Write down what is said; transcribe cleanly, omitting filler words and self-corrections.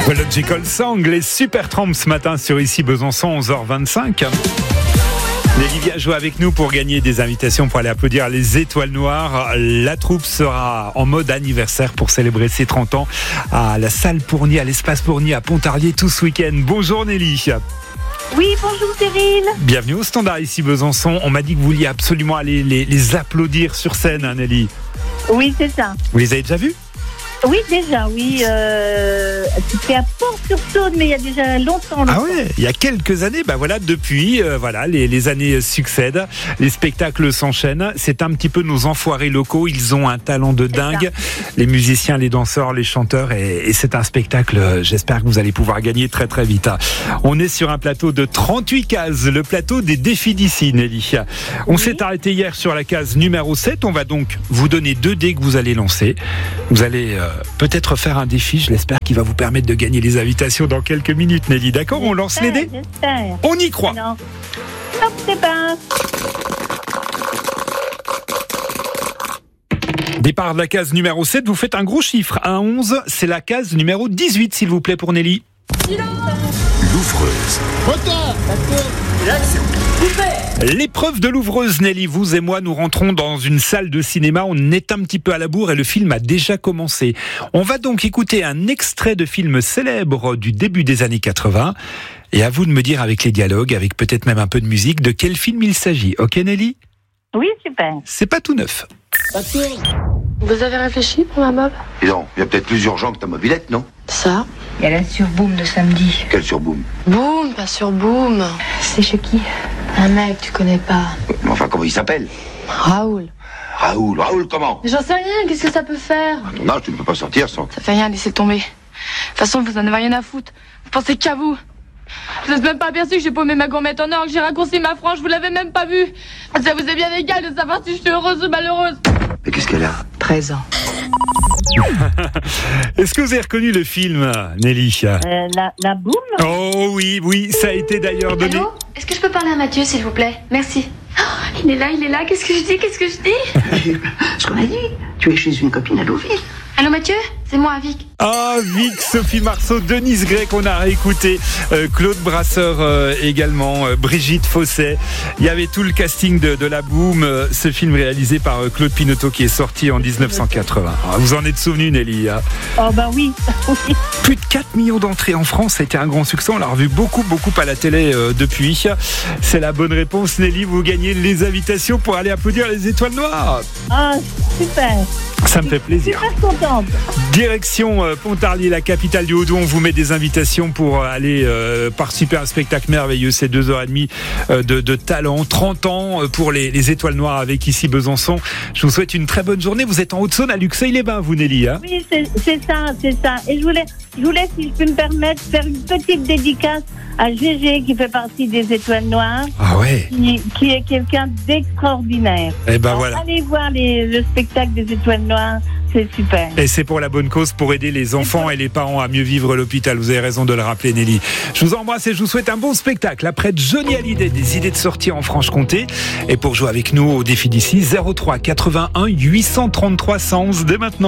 Logical Song, les Supertramps ce matin sur Ici Besançon, 11h25. Nelly vient jouer avec nous pour gagner des invitations pour aller applaudir les Étoiles Noires. La troupe sera en mode anniversaire pour célébrer ses 30 ans à la salle Pourny, à l'espace Pourny à Pontarlier tout ce week-end. Bonjour Nelly. Oui, bonjour Cyril. Bienvenue au Standard Ici Besançon. On m'a dit que vous vouliez absolument aller les applaudir sur scène, hein, Nelly. Oui, c'est ça. Vous les avez déjà vus ? Oui, déjà, oui. C'était à Port-sur-Saône, mais il y a déjà longtemps. Ah ouais, il y a quelques années, depuis, les années succèdent, les spectacles s'enchaînent. C'est un petit peu nos enfoirés locaux, ils ont un talent de dingue. Les musiciens, les danseurs, les chanteurs, et c'est un spectacle, j'espère que vous allez pouvoir gagner très très vite. On est sur un plateau de 38 cases, le plateau des défis d'ici, Nelly. On s'est arrêté hier sur la case numéro 7, on va donc vous donner 2 dés que vous allez lancer. Vous allez peut-être faire un défi, je l'espère, qui va vous permettre de gagner les invitations dans quelques minutes, Nelly. D'accord ? On lance les dés ? J'espère. On y croit. Non. Hop, c'est pas. Départ de la case numéro 7, vous faites un gros chiffre. 1 11, c'est la case numéro 18, s'il vous plaît, pour Nelly. L'ouvreuse. Retard, Réaction. L'épreuve de l'ouvreuse, Nelly, vous et moi, nous rentrons dans une salle de cinéma, on est un petit peu à la bourre et le film a déjà commencé. On va donc écouter un extrait de film célèbre du début des années 80 et à vous de me dire avec les dialogues, avec peut-être même un peu de musique, de quel film il s'agit. Ok Nelly ? Oui, super. C'est pas tout neuf. Vous avez réfléchi pour ma mob ? Dis donc, il y a peut-être plus urgent que ta mobilette, non ? Ça ? Il y a la surboom de samedi. Quel surboom ? Boum, pas sur boum. C'est chez qui? Un mec, tu connais pas. Mais enfin, comment il s'appelle ? Raoul. Raoul comment ? Mais j'en sais rien, qu'est-ce que ça peut faire ? À ton âge, tu ne peux pas sortir sans... Ça fait rien, laissez tomber. De toute façon, vous en avez rien à foutre. Vous pensez qu'à vous. Vous n'êtes même pas aperçu que j'ai paumé ma gourmette en or, que j'ai raccourci ma frange, vous l'avez même pas vu. Ça vous est bien égal de savoir si je suis heureuse ou malheureuse. Mais qu'est-ce qu'elle a ? 13 ans. Est-ce que vous avez reconnu le film, Nelly ? La boum. Oh oui, ça a été d'ailleurs donné. Allô ? Est-ce que je peux parler à Mathieu, s'il vous plaît ? Merci. Oh, il est là, qu'est-ce que je dis Ce qu'on a dit, tu es chez une copine à Deauville. Allô Mathieu ? C'est moi, Vic. Ah, Vic, Sophie Marceau, Denise Gray qu'on a réécouté, Claude Brasseur également, Brigitte Fosset. Il y avait tout le casting de La Boum, ce film réalisé par Claude Pinoteau qui est sorti en 1980. Ah, vous en êtes souvenu, Nelly, hein ? Oh ben oui. Plus de 4 millions d'entrées en France, ça a été un grand succès. On l'a revu beaucoup à la télé depuis. C'est la bonne réponse, Nelly. Vous gagnez les invitations pour aller applaudir les Étoiles Noires. Ah, super. Ça me fait plaisir. Super contente. Direction Pontarlier, la capitale du Haut-Doubs. On vous met des invitations pour aller participer à un spectacle merveilleux. C'est 2h30 de talent. 30 ans pour les Étoiles Noires avec Ici Besançon. Je vous souhaite une très bonne journée. Vous êtes en Haute-Saône à Luxeuil-les-Bains, vous Nelly, hein ? Oui, c'est ça. Et je voulais, si je peux me permettre, faire une petite dédicace à Gégé qui fait partie des Étoiles Noires. Ah ouais. Qui est quelqu'un d'extraordinaire. Et ben Alors, voilà. allez voir le spectacle des Étoiles Noires. C'est super. Et c'est pour la bonne cause, pour aider les enfants et les parents à mieux vivre à l'hôpital. Vous avez raison de le rappeler, Nelly. Je vous embrasse et je vous souhaite un bon spectacle. Après Johnny Hallyday, des idées de sortie en Franche-Comté. Et pour jouer avec nous au défi d'ici, 03 81 833 111 dès maintenant.